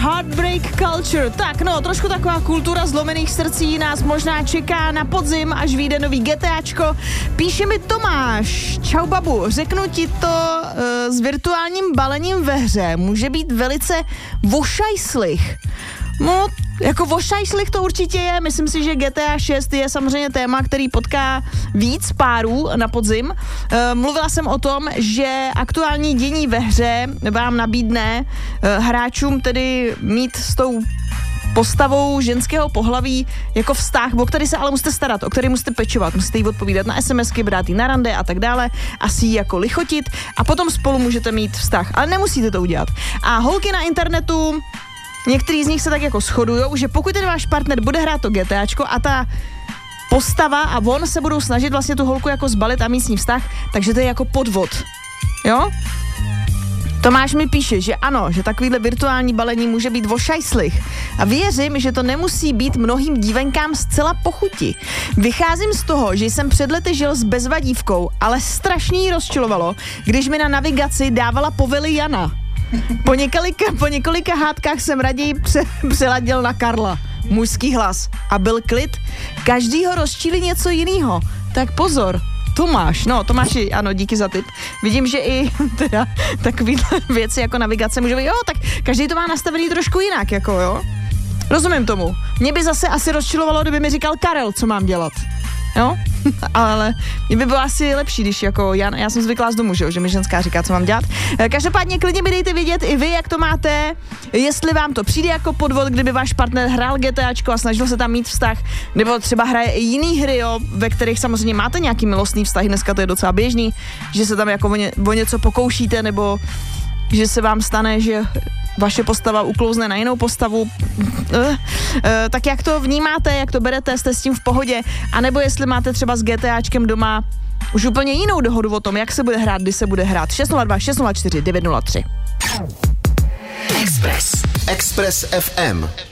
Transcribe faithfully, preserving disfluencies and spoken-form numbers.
Heartbreak Culture. Tak no, trošku taková kultura zlomených srdcí nás možná čeká na podzim, až vyjde nový GTAčko. Píše mi Tomáš, čau babu, řeknu ti to uh, s virtuálním balením ve hře může být velice vošajslich. No, jako vošajslich to určitě je, myslím si, že G T A šest je samozřejmě téma, který potká víc párů na podzim. E, mluvila jsem o tom, že aktuální dění ve hře vám nabídne e, hráčům tedy mít s tou postavou ženského pohlaví jako vztah, o který se ale musíte starat, o který musíte pečovat, musíte jí odpovídat na SMSky, brát jí na rande a tak dále, asi jí jako lichotit a potom spolu můžete mít vztah, ale nemusíte to udělat. A holky na internetu, některý z nich se tak jako shodujou, že pokud ten váš partner bude hrát to GTAčko a ta postava a on se budou snažit vlastně tu holku jako zbalit a mít s ní vztah, takže to je jako podvod. Jo? Tomáš mi píše, že ano, že takovýhle virtuální balení může být vošajslich. A věřím, že to nemusí být mnohým dívenkám zcela po chuti. Vycházím z toho, že jsem před lety žil s bezvadívkou, ale strašně jí rozčilovalo, když mi na navigaci dávala povely Jana. Po několika, po několika hádkách jsem raději pře, přeladil na Karla. Mužský hlas. A byl klid. Každý ho rozčílí něco jiného. Tak pozor. Tomáš, no Tomáši, ano, díky za tip. Vidím, že i teda takovýhle věci jako navigace může být, jo, tak každý to má nastavený trošku jinak, jako jo. Rozumím tomu. Mě by zase asi rozčilovalo, kdyby mi říkal Karel, co mám dělat. Jo? Ale mě by bylo asi lepší, když jako já, já jsem zvyklá z domu, že, že mi ženská říká, co mám dělat. Každopádně klidně mi dejte vědět i vy, jak to máte, jestli vám to přijde jako podvod, kdyby váš partner hrál GTAčko a snažil se tam mít vztah, nebo třeba hraje i jiný hry, jo, ve kterých samozřejmě máte nějaký milostný vztah, dneska to je docela běžný, že se tam jako o, ně, o něco pokoušíte, nebo že se vám stane, že vaše postava uklouzne na jinou postavu, uh, uh, tak jak to vnímáte, jak to berete, jste s tím v pohodě, anebo jestli máte třeba s GTAčkem doma už úplně jinou dohodu o tom, jak se bude hrát, kdy se bude hrát. šest nula dva šest nula čtyři devět nula tři. Express. Express F M.